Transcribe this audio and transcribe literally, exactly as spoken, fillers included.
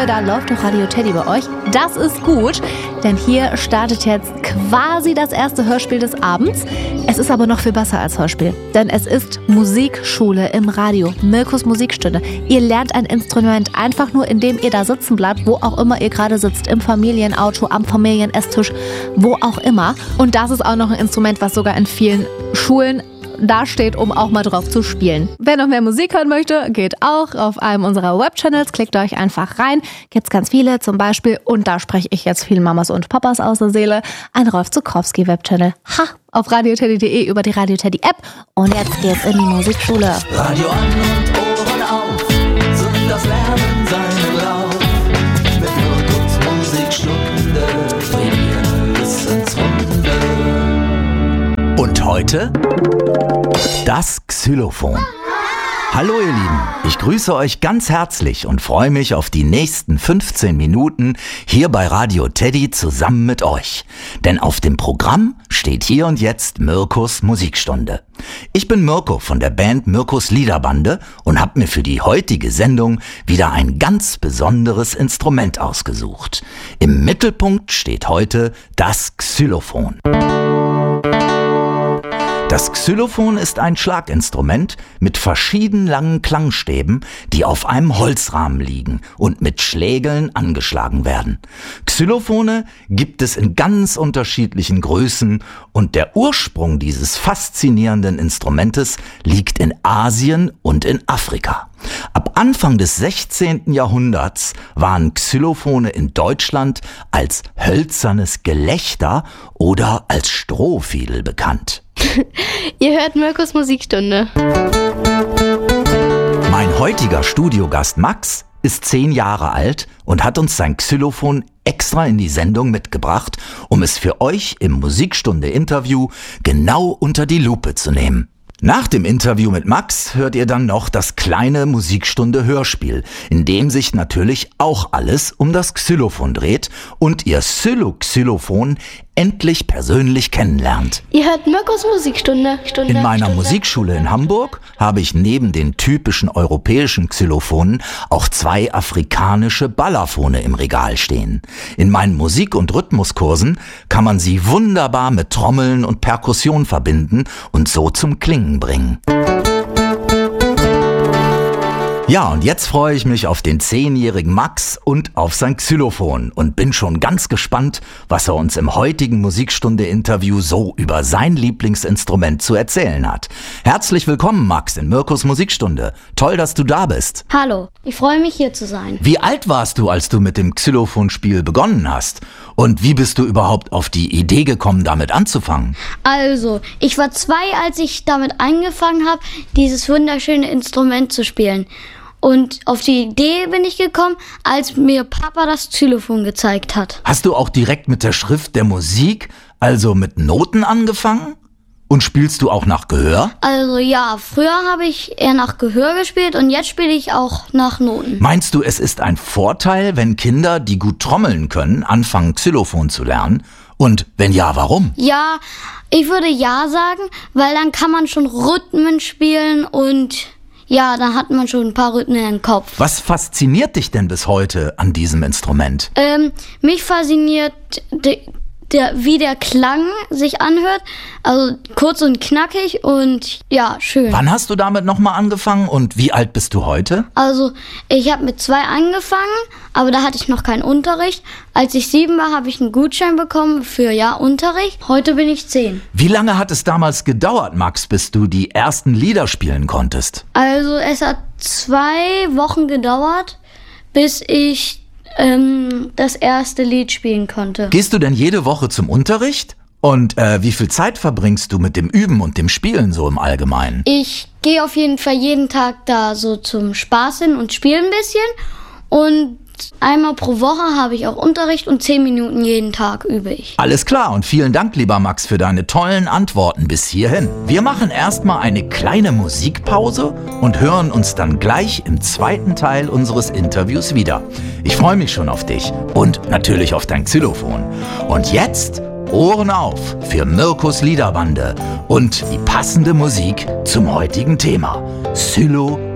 da läuft doch Radio Teddy bei euch. Das ist gut, denn hier startet jetzt quasi das erste Hörspiel des Abends. Es ist aber noch viel besser als Hörspiel, denn es ist Musikschule im Radio, Mirkus Musikstunde. Ihr lernt ein Instrument einfach nur, indem ihr da sitzen bleibt, wo auch immer ihr gerade sitzt, im Familienauto, am Familienesstisch, wo auch immer. Und das ist auch noch ein Instrument, was sogar in vielen Schulen da steht, um auch mal drauf zu spielen. Wer noch mehr Musik hören möchte, geht auch auf einem unserer Webchannels, klickt euch einfach rein. Gibt's ganz viele, zum Beispiel, und da spreche ich jetzt vielen Mamas und Papas aus der Seele, ein Rolf Zuckowski Webchannel. Ha! Auf radioteddy punkt de über die Radio Teddy App. Und jetzt geht's in die Musikschule. Radio an und Ohren auf, sind das Lernen seinen Lauf. Mit Mirkus Musikstunde, für Wissensrunde. Und heute das Xylophon. Hallo ihr Lieben, ich grüße euch ganz herzlich und freue mich auf die nächsten fünfzehn Minuten hier bei Radio Teddy zusammen mit euch. Denn auf dem Programm steht hier und jetzt Mirkus Musikstunde. Ich bin Mirko von der Band Mirkus Liederbande und habe mir für die heutige Sendung wieder ein ganz besonderes Instrument ausgesucht. Im Mittelpunkt steht heute das Xylophon. Das Xylophon ist ein Schlaginstrument mit verschieden langen Klangstäben, die auf einem Holzrahmen liegen und mit Schlägeln angeschlagen werden. Xylophone gibt es in ganz unterschiedlichen Größen und der Ursprung dieses faszinierenden Instrumentes liegt in Asien und in Afrika. Ab Anfang des sechzehnten Jahrhunderts waren Xylophone in Deutschland als hölzernes Gelächter oder als Strohfiedel bekannt. Ihr hört Mirkus Musikstunde. Mein heutiger Studiogast Max ist zehn Jahre alt und hat uns sein Xylophon extra in die Sendung mitgebracht, um es für euch im Musikstunde-Interview genau unter die Lupe zu nehmen. Nach dem Interview mit Max hört ihr dann noch das kleine Musikstunde-Hörspiel, in dem sich natürlich auch alles um das Xylophon dreht und ihr Xylo-Xylophon endlich persönlich kennenlernt. Ihr hört Mirkus Musikstunde. Stunde, in meiner Stunde. Musikschule in Hamburg habe ich neben den typischen europäischen Xylophonen auch zwei afrikanische Balafone im Regal stehen. In meinen Musik- und Rhythmuskursen kann man sie wunderbar mit Trommeln und Perkussion verbinden und so zum Klingen bringen. Ja, und jetzt freue ich mich auf den zehnjährigen Max und auf sein Xylophon und bin schon ganz gespannt, was er uns im heutigen Musikstunde-Interview so über sein Lieblingsinstrument zu erzählen hat. Herzlich willkommen, Max, in Mirkus Musikstunde. Toll, dass du da bist. Hallo, ich freue mich, hier zu sein. Wie alt warst du, als du mit dem Xylophonspiel begonnen hast? Und wie bist du überhaupt auf die Idee gekommen, damit anzufangen? Also, ich war zwei, als ich damit angefangen habe, dieses wunderschöne Instrument zu spielen. Und auf die Idee bin ich gekommen, als mir Papa das Xylophon gezeigt hat. Hast du auch direkt mit der Schrift der Musik, also mit Noten angefangen? Und spielst du auch nach Gehör? Also ja, früher habe ich eher nach Gehör gespielt und jetzt spiele ich auch nach Noten. Meinst du, es ist ein Vorteil, wenn Kinder, die gut trommeln können, anfangen Xylophon zu lernen? Und wenn ja, warum? Ja, ich würde ja sagen, weil dann kann man schon Rhythmen spielen und ja, dann hat man schon ein paar Rhythmen im Kopf. Was fasziniert dich denn bis heute an diesem Instrument? Ähm, mich fasziniert de, der, wie der Klang sich anhört. Also kurz und knackig und ja, schön. Wann hast du damit nochmal angefangen und wie alt bist du heute? Also ich habe mit zwei angefangen, aber da hatte ich noch keinen Unterricht. Als ich sieben war, habe ich einen Gutschein bekommen für ja Unterricht. Heute bin ich zehn. Wie lange hat es damals gedauert, Max, bis du die ersten Lieder spielen konntest? Also es hat zwei Wochen gedauert, bis ich ähm, das erste Lied spielen konnte. Gehst du denn jede Woche zum Unterricht? Und äh, wie viel Zeit verbringst du mit dem Üben und dem Spielen so im Allgemeinen? Ich gehe auf jeden Fall jeden Tag da so zum Spaß hin und spiele ein bisschen. Und einmal pro Woche habe ich auch Unterricht und zehn Minuten jeden Tag übe ich. Alles klar und vielen Dank, lieber Max, für deine tollen Antworten bis hierhin. Wir machen erstmal eine kleine Musikpause und hören uns dann gleich im zweiten Teil unseres Interviews wieder. Ich freue mich schon auf dich und natürlich auf dein Xylophon. Und jetzt Ohren auf für Mirkus Liederbande und die passende Musik zum heutigen Thema: Xylophon.